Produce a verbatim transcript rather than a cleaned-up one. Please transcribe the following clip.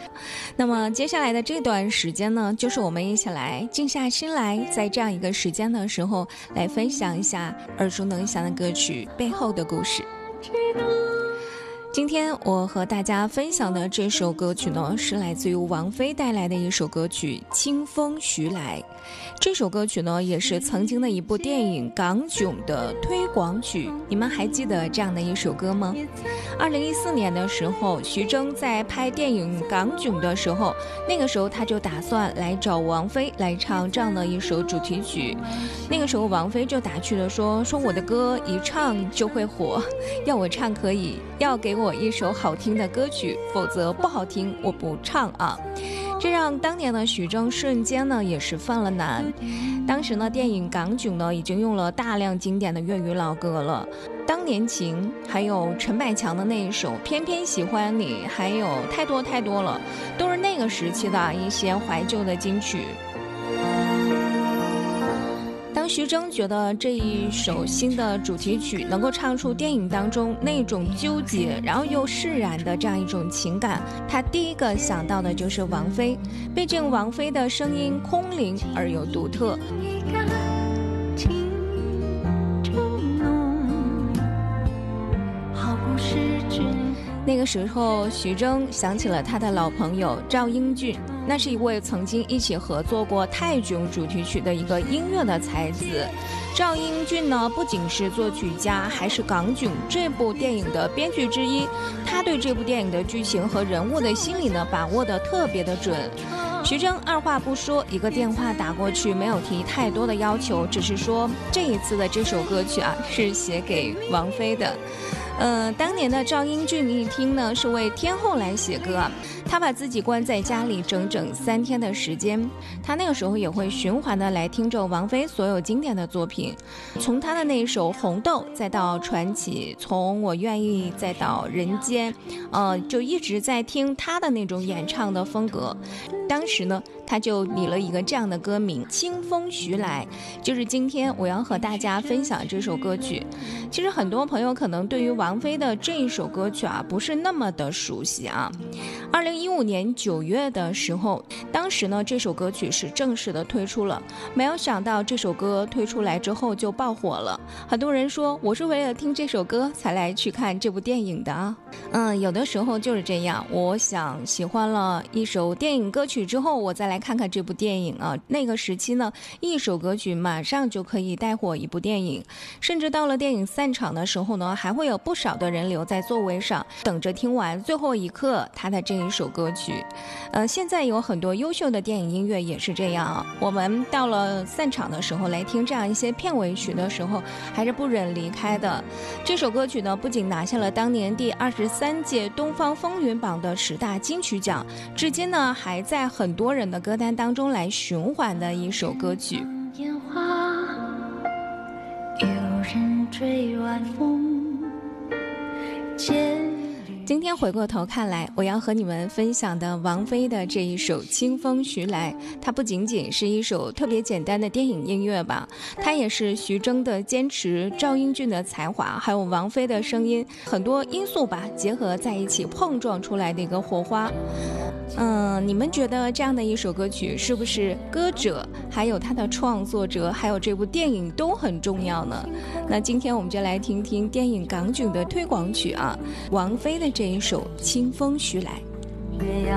那么接下来的这段时间呢，就是我们一起来静下心来，在这样一个时间的时候，来分享一下耳熟能详的歌曲背后的故事。今天我和大家分享的这首歌曲呢，是来自于王菲带来的一首歌曲《清风徐来》。这首歌曲呢，也是曾经的一部电影《港囧》的推广曲。你们还记得这样的一首歌吗？二零一四年的时候，徐峥在拍电影《港囧》的时候，那个时候他就打算来找王菲来唱这样的一首主题曲。那个时候王菲就打趣的说说我的歌一唱就会火，要我唱可以，要给我我一首好听的歌曲，否则不好听我不唱啊。这让当年的徐峥瞬间呢也是犯了难。当时呢电影《港囧》呢已经用了大量经典的粤语老歌了，当年情，还有陈百强的那一首偏偏喜欢你，还有太多太多了，都是那个时期的一些怀旧的金曲。当徐峥觉得这一首新的主题曲能够唱出电影当中那种纠结然后又释然的这样一种情感，他第一个想到的就是王菲。毕竟王菲的声音空灵而又独特。那个时候徐峥想起了他的老朋友赵英俊，那是一位曾经一起合作过泰囧主题曲的一个音乐的才子。赵英俊呢不仅是作曲家，还是港囧这部电影的编剧之一，他对这部电影的剧情和人物的心理呢把握得特别的准。徐峥二话不说，一个电话打过去，没有提太多的要求，只是说这一次的这首歌曲啊是写给王菲的。呃，当年的赵英俊一听呢是为天后来写歌啊，他把自己关在家里整整三天的时间，他那个时候也会循环的来听着王菲所有经典的作品，从他的那一首《红豆》再到传奇，从我愿意再到人间，呃，就一直在听他的那种演唱的风格。当时呢他就拟了一个这样的歌名《清风徐来》，就是今天我要和大家分享这首歌曲。其实很多朋友可能对于王菲的这一首歌曲啊不是那么的熟悉啊。二零一五年九月的时候，当时呢这首歌曲是正式的推出了，没有想到这首歌推出来之后就爆火了。很多人说我是为了听这首歌才来去看这部电影的啊。嗯，有的时候就是这样，我想喜欢了一首电影歌曲之后，我再来看看这部电影啊。那个时期呢，一首歌曲马上就可以带火一部电影，甚至到了电影散场的时候呢，还会有不少的人留在座位上，等着听完最后一刻他的这一首歌曲。呃，现在有很多优秀的电影音乐也是这样啊，我们到了散场的时候来听这样一些片尾曲的时候，还是不忍离开的。这首歌曲呢，不仅拿下了当年第二十三届东方风云榜的十大金曲奖，至今呢还在很多人的歌单当中来循环的一首歌曲。 烟花有人追晚风， 今天回过头看来，我要和你们分享的王菲的这一首《清风徐来》，它不仅仅是一首特别简单的电影音乐吧，它也是徐峥的坚持、赵英俊的才华，还有王菲的声音，很多因素吧结合在一起碰撞出来的一个火花。嗯，你们觉得这样的一首歌曲是不是歌者还有他的创作者还有这部电影都很重要呢？那今天我们就来听听电影《港囧》的推广曲啊，王菲的这一首《清风徐来》。